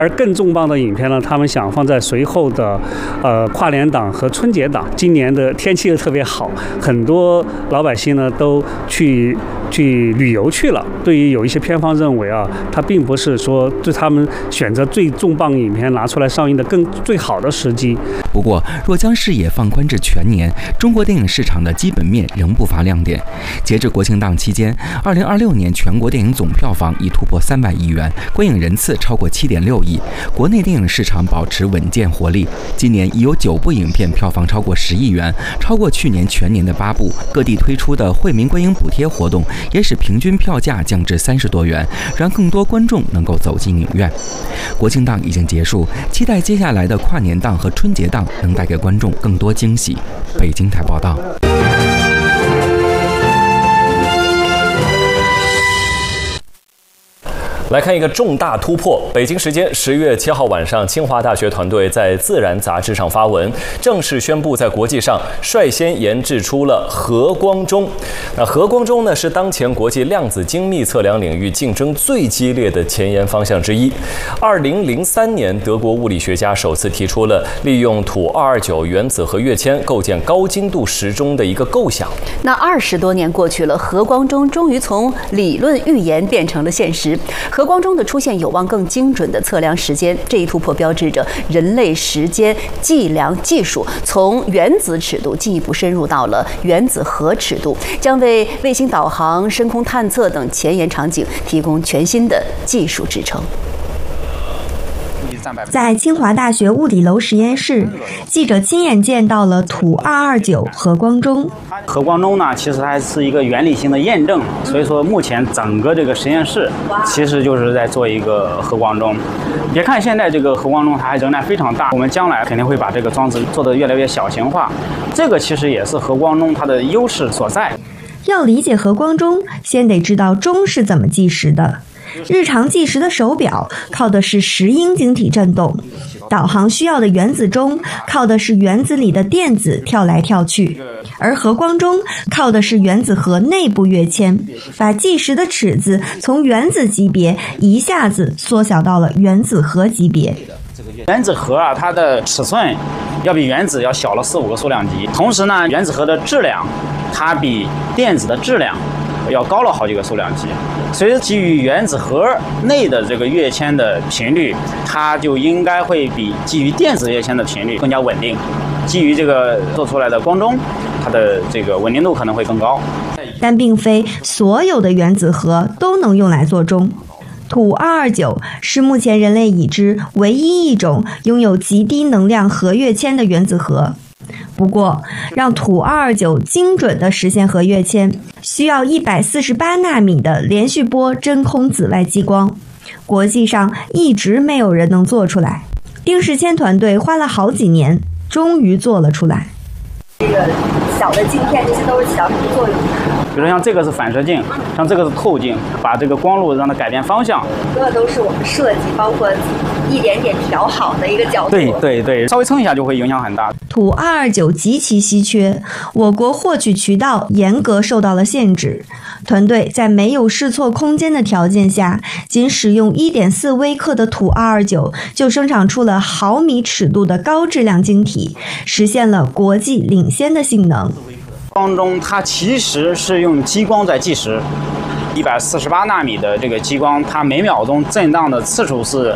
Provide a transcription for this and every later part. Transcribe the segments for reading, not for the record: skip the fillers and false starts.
而更重磅的影片呢，他们想放在随后的跨年档和春节档。今年的天气又特别好，很多老百姓呢都去旅游去了。对于有一些片方认为啊，它并不是说对他们选择最重磅影片拿出来上映的最好的时机。 不过，若将视野放宽至全年，中国电影市场的基本面仍不乏亮点。截至国庆档期间，2026年全国电影总票房已突破300亿元，观影人次超过7.6亿，国内电影市场保持稳健活力。今年已有9部影片票房超过10亿元，超过去年全年的8部。各地推出的惠民观影补贴活动也使平均票价降至30多元，让更多观众能够走进影院。国庆档已经结束，期待接下来的跨年档和春节档能带给观众更多惊喜。北京台报道。 来看一个重大突破。北京时间10月7号晚上，清华大学团队在《自然》杂志上发文，正式宣布在国际上率先研制出了核光中。那核光中呢，是当前国际量子精密测量领域竞争最激烈的前沿方向之一。2003年，德国物理学家首次提出了利用土229原子核跃迁构建高精度时钟的一个构想。 那20多年过去了，核光中终于从理论预言变成了现实。核光中的出现有望更精准地测量时间，这一突破标志着人类时间计量技术从原子尺度进一步深入到了原子核尺度，将为卫星导航、深空探测等前沿场景提供全新的技术支撑。 在清华大学物理楼实验室，记者亲眼见到了土229核光中。 核光中呢，其实它是一个原理性的验证，所以说目前整个这个实验室其实就是在做一个核光中。别看现在这个核光中它还仍然非常大，我们将来肯定会把这个装置做得越来越小型化。这个其实也是核光中它的优势所在。 要理解核光中，先得知道钟是怎么计时的。日常计时的手表靠的是石英晶体振动，导航需要的原子钟靠的是原子里的电子跳来跳去，而核光中靠的是原子核内部跃迁，把计时的尺子从原子级别一下子缩小到了原子核级别。 原子核啊，它的尺寸要比原子要小了4-5个数量级，同时呢，原子核的质量它比电子的质量要高了好几个数量级，所以基于原子核内的这个跃迁的频率，它就应该会比基于电子跃迁的频率更加稳定。基于这个做出来的光钟，它的这个稳定度可能会更高。 但并非所有的原子核都能用来做钟。土229是目前人类已知唯一一种拥有极低能量核跃迁的原子核。不过，让土229精准地实现核跃迁，需要148纳米的连续波真空紫外激光，国际上一直没有人能做出来。丁世谦团队花了好几年，终于做了出来。 这个小的镜片，这些都是起到什么作用？ 比如像这个是反射镜，像这个是透镜，把这个光路让它改变方向。 这都是我们设计，包括一点点调好的一个角度。 对，稍微蹭一下就会影响很大。 土229极其稀缺，我国获取渠道严格受到了限制。团队在没有试错空间的条件下，仅使用1.4微克的土229就生产出了毫米尺度的高质量晶体，实现了国际领先的性能。 光中它其实是用激光在计时，148纳米的这个激光，它每秒钟震荡的次数是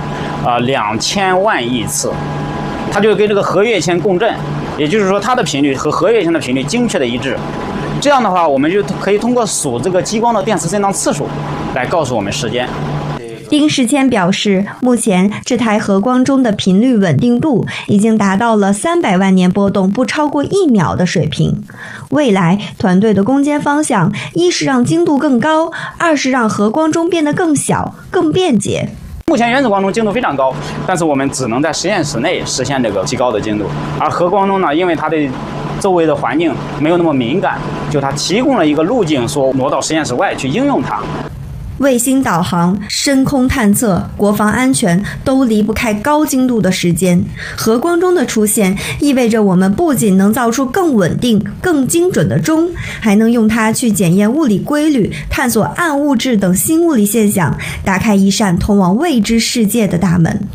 2000万亿次，它就跟这个核跃迁共振，也就是说它的频率和核跃迁的频率精确的一致。这样的话，我们就可以通过数这个激光的电磁震荡次数来告诉我们时间。 丁世谦表示，目前这台核光钟的频率稳定度已经达到了300万年波动不超过1秒的水平。未来团队的攻坚方向，一是让精度更高，二是让核光钟变得更小、更便捷。 目前原子光钟精度非常高，但是我们只能在实验室内实现这个极高的精度，而核光钟呢，因为它的周围的环境没有那么敏感，就它提供了一个路径，说挪到实验室外去应用它。 卫星导航、深空探测、国防安全都离不开高精度的时间。核光钟的出现意味着我们不仅能造出更稳定、更精准的钟，还能用它去检验物理规律，探索暗物质等新物理现象，打开一扇通往未知世界的大门。